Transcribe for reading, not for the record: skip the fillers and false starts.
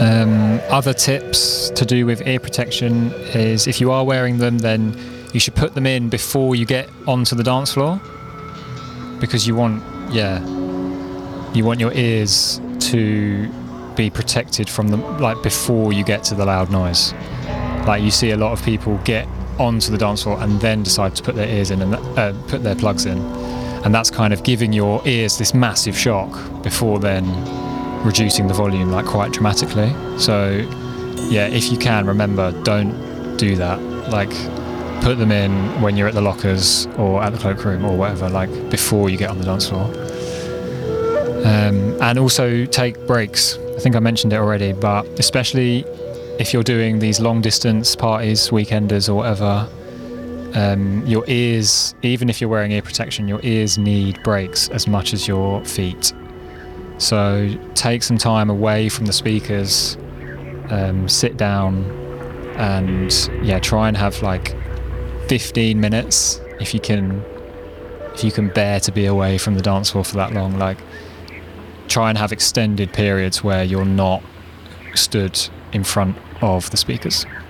Other tips to do with ear protection is if you are wearing them, then you should put them in before you get onto the dance floor, because you want your ears to be protected from them, like before you get to the loud noise. Like you see a lot of people get onto the dance floor and then decide to put their ears in and put their plugs in, and that's kind of giving your ears this massive shock before then reducing the volume like quite dramatically. So yeah, if you can, remember, don't do that. Like put them in when you're at the lockers or at the cloakroom or whatever, like before you get on the dance floor. And also take breaks. I think I mentioned it already, but especially if you're doing these long distance parties, weekenders or whatever, your ears, even if you're wearing ear protection, your ears need breaks as much as your feet. So take some time away from the speakers, sit down and try and have like 15 minutes if you can bear to be away from the dance floor for that long. Like try and have extended periods where you're not stood in front of the speakers.